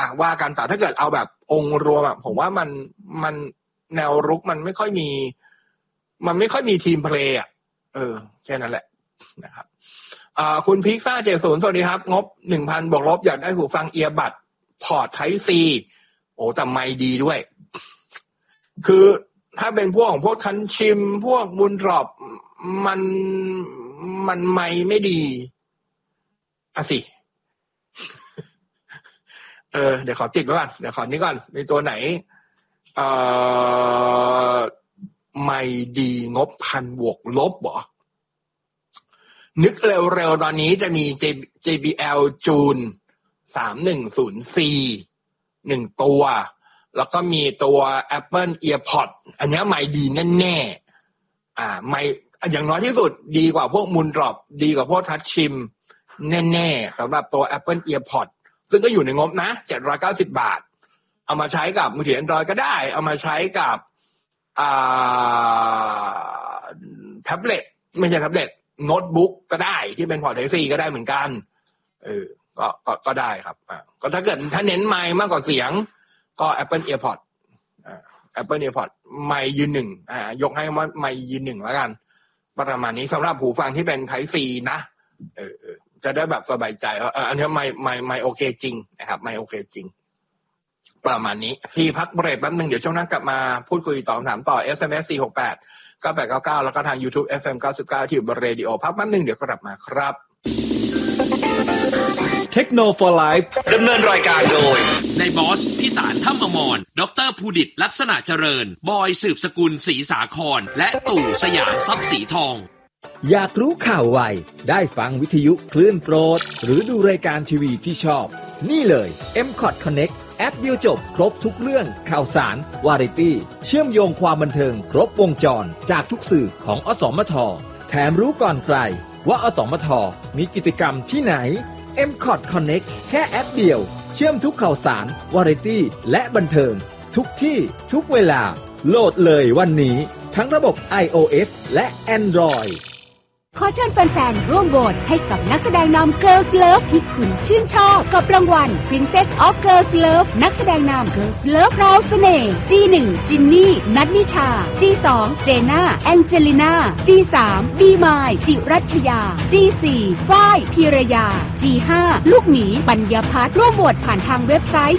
ว่ากันแต่ถ้าเกิดเอาแบบองค์รวมแบบผมว่ามันแนวรุกมันไม่ค่อยมีทีมเพลย์อ่ะแค่นั้นแหละนะครับคุณพิกซ่า70สวัสดีครับงบ 1,000 บวกลบอยากได้หูฟังเอียร์บัดพอร์ต Type C โอ้แต่ไมค์ดีด้วยคือถ้าเป็นพวกของพวกทันชิมพวกมูนดรอปมันไมค์ไม่ดีอ่ะสิเดี๋ยวขอติดไว้ก่อนเดี๋ยวขอนี้ก่อนมีตัวไหนไม่ดีงบ1,000 บวกลบเหรอนึกเร็วๆตอนนี้จะมี JBL June 3104 1ตัวแล้วก็มีตัว Apple EarPods อันนี้ไม่ดีแน่ๆไม่อย่างน้อยที่สุดดีกว่าพวก Moondrop ดีกว่าพวก Touch Shim แน่ๆสำหรับตัว Apple EarPodsซึ่งก็อยู่ในงบนะ790 บาทเอามาใช้กับมือถือ Android ก็ได้เอามาใช้กับแท็บเล็ตไม่ใช่แท็บเล็ตโน้ตบุ๊กก็ได้ที่เป็นพอร์ต Type C ก็ได้เหมือนกันก็ได้ครับก็ถ้าเกิดถ้าเน้นไมค์มากกว่าเสียงก็ Apple EarPods Apple EarPods ไมค์ยืนหนึ่งยกให้ว่าไมค์ยืนหนึ่งแล้วกันประมาณนี้สำหรับหูฟังที่เป็น Type C นะจะได้แบบสบายใจว่าอันนี้ไม่โอเคจริงนะครับไม่โอเคจริงประมาณนี้ที่พักเบรกแป๊บนึงเดี๋ยวช่วงหน้ากลับมาพูดคุยต่อถามต่อ SMS 4689899แล้วก็ทาง YouTube FM 99ที่อยู่บนเรดิโอพักแป๊บนึงเดี๋ยวกลับมาครับเทคโนโลยีไลฟ์ดำเนินรายการโดยในบอสพิสารถ้ำอมรดรภูดิตลักษณะเจริญบอยสืบสกุลศรีสาครและตู่สยามทรัพย์สีทองอยากรู้ข่าวไวได้ฟังวิทยุคลื่นโปรดหรือดูรายการทีวีที่ชอบนี่เลย MCOT Connect แอปเดียวจบครบทุกเรื่องข่าวสารวาไรตี้เชื่อมโยงความบันเทิงครบวงจรจากทุกสื่อของอสมทแถมรู้ก่อนใครว่าอสมทมีกิจกรรมที่ไหน MCOT Connect แค่แอปเดียวเชื่อมทุกข่าวสารวาไรตี้และบันเทิงทุกที่ทุกเวลาโหลดเลยวันนี้ทั้งระบบ iOS และ Android ขอเชิญแฟนๆร่วมโหวตให้กับนักแสดงนำ Girls Love ที่คุณชื่นชอบกับรางวัล Princess of Girls Love นักแสดงนำ Girls Love พราวเสน่ห์ G1 จินนี่นัทนิชา G2 เจน่าแองเจลิน่า G3 บีมายจิรัชยา G4 ฝ้ายพีรยา G5 ลูกหมีปัญญาพัฒน์ร่วมโหวตผ่านทางเว็บไซต์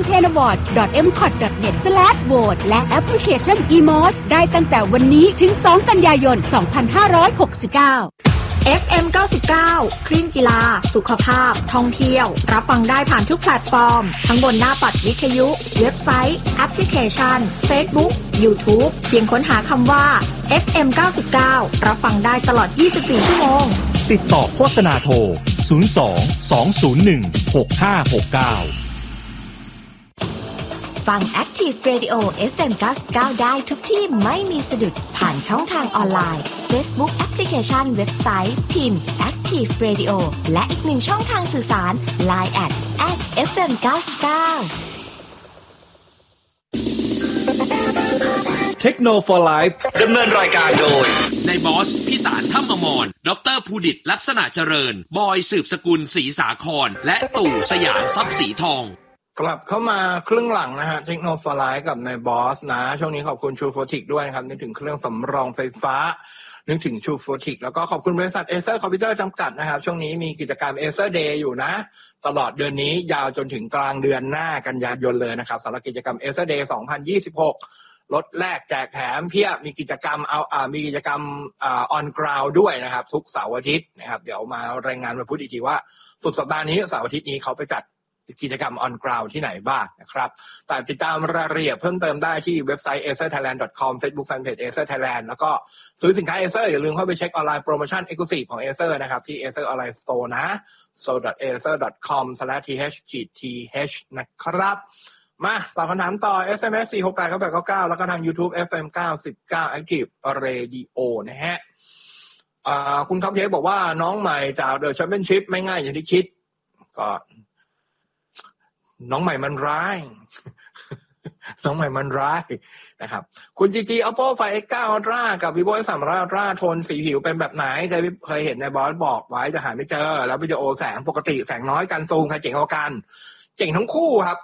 www.entertainawards.mcot.net และแอปพลิเคชัน eMOS ได้ตั้งแต่วันนี้ถึง2กันยายน 2569 FM 99 คลื่นกีฬาสุขภาพท่องเที่ยวรับฟังได้ผ่านทุกแพลตฟอร์มทั้งบนหน้าปัดวิทยุเว็บไซต์แอปพลิเคชัน Facebook YouTube เพียงค้นหาคำว่า FM 99รับฟังได้ตลอด24ชั่วโมงติดต่อโฆษณาโทร02 201 6569 ฟัง Active Radio FM 99ได้ทุกที่ไม่มีสะดุดผ่านช่องทางออนไลน์ Facebook แอปพลิเคชันเว็บไซต์พิมพ์ Active Radio และอีกหนึ่งช่องทางสื่อสาร Line @FM 99 เทคโนโลยีไลฟ์ดำเนินรายการโดยในบอสพิสารถ้ำอมรดรภูดิตลักษณะเจริญบอยสืบสกุลศรีสาครและตู่สยามทรัพย์สีทองกลับเข้ามาครึ่งหลังนะฮะเทคโนโลยีไลฟ์กับในบอสนะช่วงนี้ขอบคุณ True Fortic ด้วยนะครับนึกถึงเครื่องสำรองไฟฟ้านึกถึง True Fortic แล้วก็ขอบคุณบริษัท Acer Computer จำกัดนะครับช่วงนี้มีกิจกรรม Acer Day อยู่นะตลอดเดือนนี้ยาวจนถึงกลางเดือนหน้ากันยายนเลยนะครับสำหรับกิจกรรม Acer Day 2026ลดแลกแจกแถมเพียบมีกิจกรรมมีกิจกรรมon ground ด้วยนะครับทุกเสาร์อาทิตย์นะครับเดี๋ยวมารายงานวันพุธอีกทีว่าสุดสัปดาห์นี้เสาร์อาทิตย์นี้เขาไปจัดกิจกรรม on ground ที่ไหนบ้างนะครับแต่ติดตามรายละเอียดเพิ่มเติมได้ที่เว็บไซต์ acerthailand.com Facebook Fanpage Acer Thailand แล้วก็ซื้อสินค้า Acer อย่าลืมเข้าไปเช็คออนไลน์โปรโมชั่น Exclusive ของ Acer นะครับที่ Acer Online Store นะ so.acer.com/th นะครับมาตอบคำถามต่อ SMS 4689899แล้วก็ทาง YouTube FM 99 Active Radio นะฮะคุณท็อปเทปบอกว่าน้องใหม่จาก The Championship ไม่ง่ายอย่างที่คิดก็น้องใหม่มันร้าย น้องใหม่มันร้ายนะครับคุณจีจี Oppo Find X9 Ultra กับ Vivo S300 Ultra โทนสีผิวเป็นแบบไหนเคยเห็นในบอสบอกไว้จะหาไม่เจอแล้ววิดีโอแสงปกติแสงน้อยกันซูมใครเจ๋งกว่ากันเจ๋งทั้งคู่ครับ